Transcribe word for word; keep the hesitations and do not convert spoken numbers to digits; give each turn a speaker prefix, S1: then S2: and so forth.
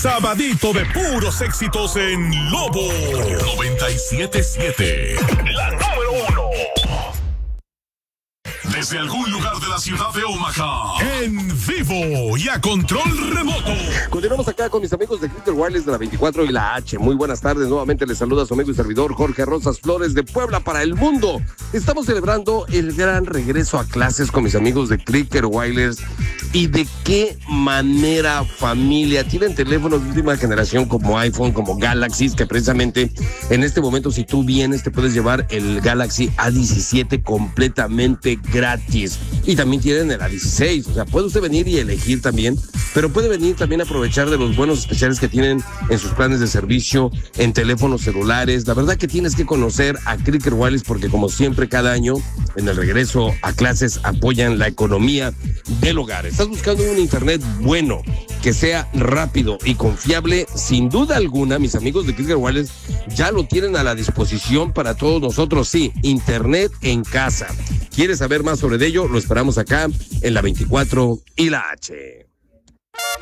S1: sabadito de puros éxitos en Lobo noventa y siete punto siete. La número uno. Desde algún lugar de la ciudad de Omaha, en vivo y a control remoto.
S2: Continuamos acá con mis amigos de Cricket Wireless de la veinticuatro y la H. Muy buenas tardes, nuevamente les saluda su amigo y servidor Jorge Rosas Flores de Puebla para el mundo. Estamos celebrando el gran regreso a clases con mis amigos de Cricket Wireless. ¿Y de qué manera, familia? Tienen teléfonos de última generación como iPhone, como Galaxy, que precisamente en este momento, si tú vienes, te puedes llevar el Galaxy A diecisiete completamente gratis. Y también tienen el A dieciséis, o sea, puede usted venir y elegir también, pero puede venir también a aprovechar de los buenos especiales que tienen en sus planes de servicio, en teléfonos celulares. La verdad que tienes que conocer a Cricket Wireless porque, como siempre, cada año, en el regreso a clases, apoyan la economía del hogar. ¿Estás buscando un internet bueno, que sea rápido y confiable? Sin duda alguna, mis amigos de Cricket Wireless ya lo tienen a la disposición para todos nosotros. Sí, internet en casa. ¿Quieres saber más sobre ello? Lo esperamos acá en la veinticuatro y la H.